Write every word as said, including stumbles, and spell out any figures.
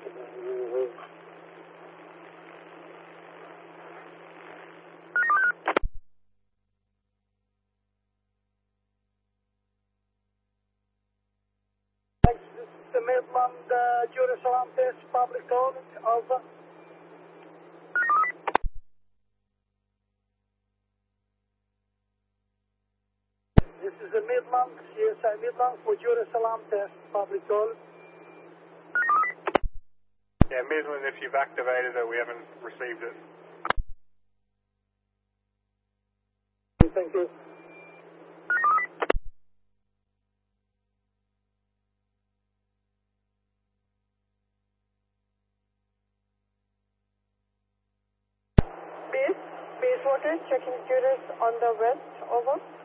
Thanks. This is the Midland uh, Jerusalem test, public calling, Alpha. This is the Midland, C S I Midland for Jerusalem test, public calling. Yeah, Midland, if you've activated it, we haven't received it. Thank you. Base, Basewater, checking Juris on the west, over.